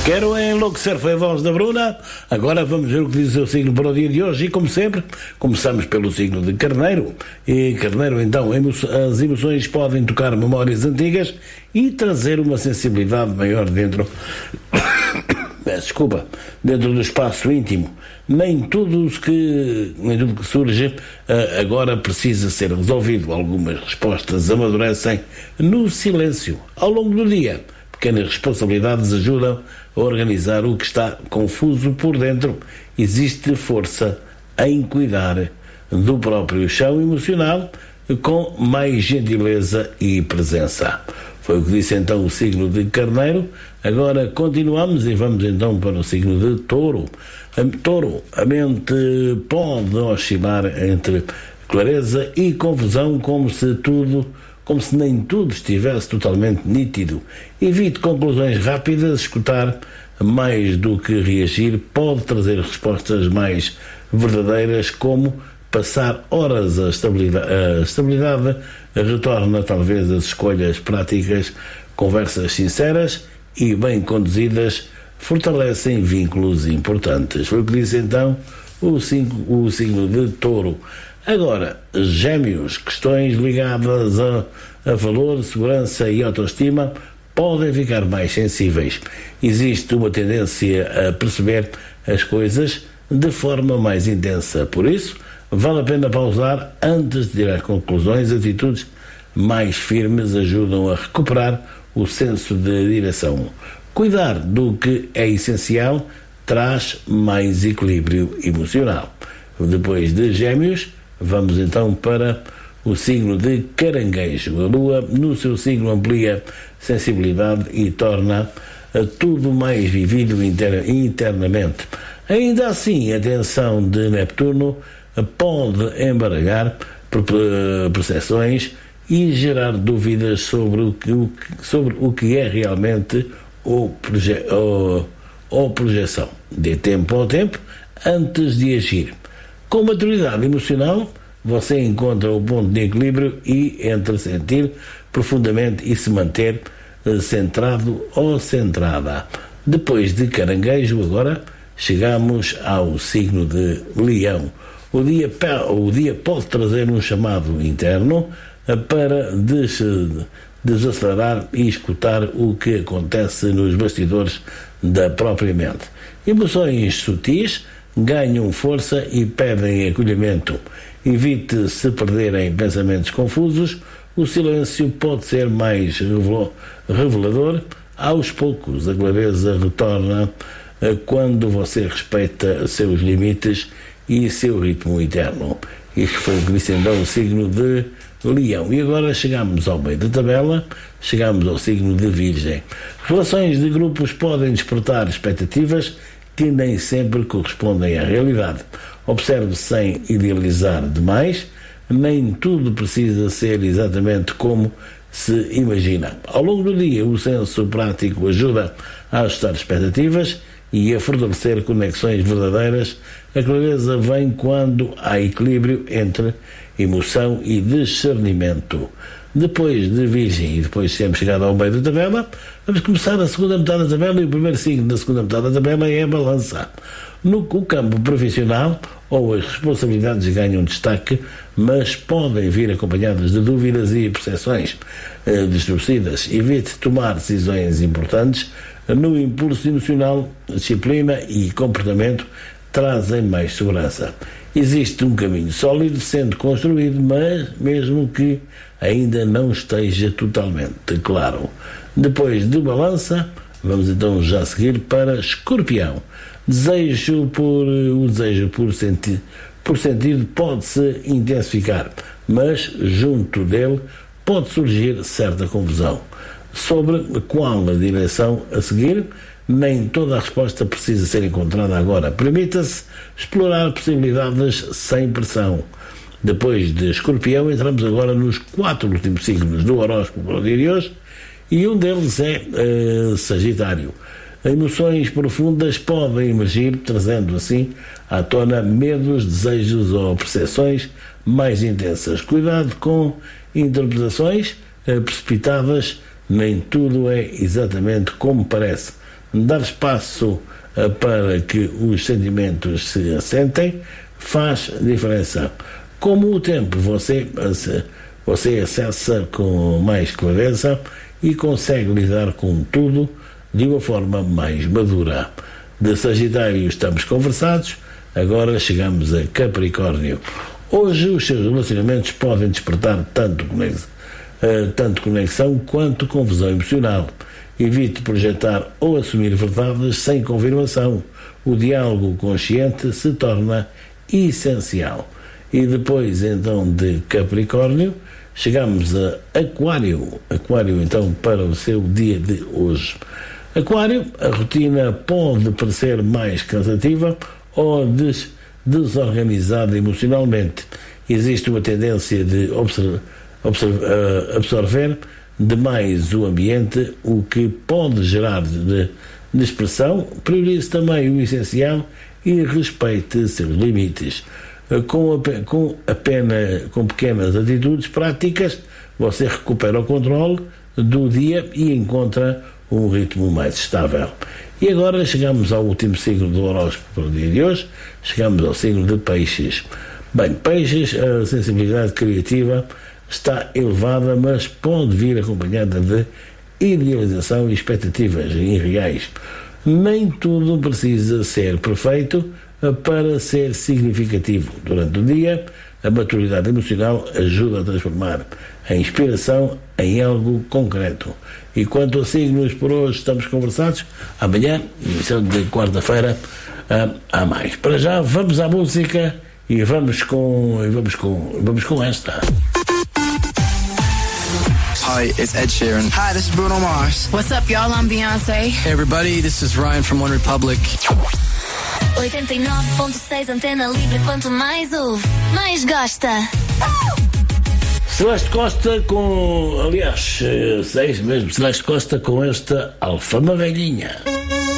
Quero enlouquecer, foi a voz da Bruna. Agora vamos ver o que diz o seu signo para o dia de hoje. E como sempre, começamos pelo signo de Carneiro. E Carneiro, então, as emoções podem tocar memórias antigas e trazer uma sensibilidade maior dentro do espaço íntimo. Nem tudo que surge agora precisa ser resolvido. Algumas respostas amadurecem no silêncio. Ao longo do dia, pequenas responsabilidades ajudam a organizar o que está confuso por dentro. Existe força em cuidar do próprio chão emocional com mais gentileza e presença. Foi o que disse então o signo de Carneiro. Agora continuamos e vamos então para o signo de Touro. Touro, a mente pode oscilar entre clareza e confusão, como se nem tudo estivesse totalmente nítido. Evite conclusões rápidas. Escutar mais do que reagir pode trazer respostas mais verdadeiras, como passar horas. A estabilidade retorna talvez as escolhas práticas. Conversas sinceras e bem conduzidas fortalecem vínculos importantes. Foi o que disse então o signo de Touro. Agora, Gêmeos, questões ligadas a valor, segurança e autoestima podem ficar mais sensíveis. Existe uma tendência a perceber as coisas de forma mais intensa. Por isso, vale a pena pausar antes de tirar conclusões. Atitudes mais firmes ajudam a recuperar o senso de direção. Cuidar do que é essencial traz mais equilíbrio emocional. Depois de Gêmeos, vamos então para o signo de Caranguejo. A Lua no seu signo amplia sensibilidade e torna tudo mais vivido internamente. Ainda assim, a tensão de Neptuno pode embaralhar percepções e gerar dúvidas sobre o que é realmente ou projeção. Dê tempo ao tempo antes de agir. Com maturidade emocional, você encontra o ponto de equilíbrio entre sentir profundamente e se manter centrado ou centrada. Depois de Caranguejo, agora chegamos ao signo de Leão. O dia pode trazer um chamado interno para desacelerar e escutar o que acontece nos bastidores da própria mente. Emoções sutis ganham força e pedem acolhimento. Evite se perder em pensamentos confusos. O silêncio pode ser mais revelador. Aos poucos, a clareza retorna quando você respeita seus limites e seu ritmo interno. Isto foi o que disse então o signo de Leão. E agora chegamos ao meio da tabela, chegamos ao signo de Virgem. Relações de grupos podem despertar expectativas que nem sempre correspondem à realidade. Observe sem idealizar demais. Nem tudo precisa ser exatamente como se imagina. Ao longo do dia, o senso prático ajuda a ajustar expectativas e a fortalecer conexões verdadeiras. A clareza vem quando há equilíbrio entre emoção e discernimento. Depois de Virgem e depois de termos chegado ao meio da tabela, vamos começar a segunda metade da tabela, e o primeiro signo da segunda metade da tabela é a Balança. No campo profissional, ou as responsabilidades ganham destaque, mas podem vir acompanhadas de dúvidas e percepções distorcidas. Evite tomar decisões importantes. No impulso emocional, disciplina e comportamento trazem mais segurança. Existe um caminho sólido sendo construído, mas mesmo que ainda não esteja totalmente claro. Depois de Balança, vamos então já seguir para Escorpião. O desejo por sentir pode-se intensificar, mas junto dele pode surgir certa confusão sobre qual a direção a seguir. Nem toda a resposta precisa ser encontrada agora. Permita-se explorar possibilidades sem pressão. Depois de Escorpião, entramos agora nos 4 últimos signos do horóscopo para o dia de hoje, e um deles é Sagitário. Emoções profundas podem emergir, trazendo assim à tona medos, desejos ou percepções mais intensas. Cuidado com interpretações precipitadas. Nem tudo é exatamente como parece. dar espaço para que os sentimentos se assentem, faz diferença. Com o tempo você acessa com mais clareza e consegue lidar com tudo de uma forma mais madura. De Sagitário estamos conversados, agora chegamos a Capricórnio. Hoje os seus relacionamentos podem despertar tanto conexão quanto confusão emocional. Evite projetar ou assumir verdades sem confirmação. O diálogo consciente se torna essencial. E depois, então, de Capricórnio, chegamos a Aquário. Aquário, então, para o seu dia de hoje. Aquário, a rotina pode parecer mais cansativa ou desorganizada emocionalmente. Existe uma tendência de absorver demais o ambiente, o que pode gerar dispersão. Priorize também o essencial e respeite seus limites. Com pequenas atitudes práticas, você recupera o controle do dia e encontra um ritmo mais estável. E agora chegamos ao último signo do horóscopo para o dia de hoje, chegamos ao signo de Peixes. Bem, Peixes, a sensibilidade criativa está elevada, mas pode vir acompanhada de idealização e expectativas irreais. Nem tudo precisa ser perfeito para ser significativo. Durante o dia, a maturidade emocional ajuda a transformar a inspiração em algo concreto. E quanto a signos, por hoje estamos conversados. Amanhã, emissão de quarta-feira, há mais. Para já, vamos à música e vamos com esta. Hi, it's Ed Sheeran. Hi, this is Bruno Mars. What's up, y'all? I'm Beyoncé. Hey, everybody, this is Ryan from One Republic. 89.6 Antena Livre, quanto mais ouve, mais gosta. Celeste Costa com, aliás, 6 mesmo, Celeste Costa com esta Alfama Velhinha.